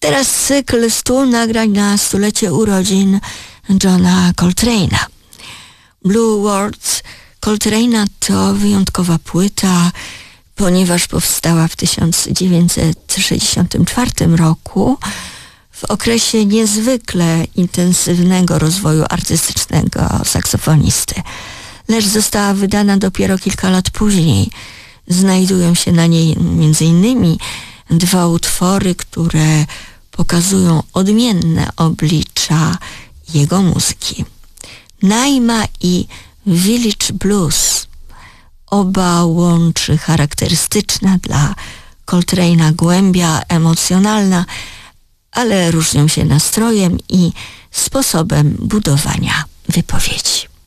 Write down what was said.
teraz cykl 100 nagrań na stulecie urodzin Johna Coltrane'a. Blue Words Coltrane'a to wyjątkowa płyta, ponieważ powstała w 1964 roku, w okresie niezwykle intensywnego rozwoju artystycznego saksofonisty. Lecz została wydana dopiero kilka lat później. Znajdują się na niej m.in. dwa utwory, które pokazują odmienne oblicza jego muzyki. Naima i Village Blues. Oba łączy charakterystyczna dla Coltrane'a głębia emocjonalna, ale różnią się nastrojem i sposobem budowania wypowiedzi.